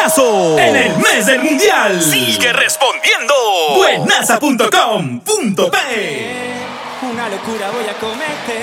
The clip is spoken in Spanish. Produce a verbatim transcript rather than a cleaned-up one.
buenazo en el mes del mundial. Sigue respondiendo. Buenaza punto com punto pe. Una locura voy a cometer.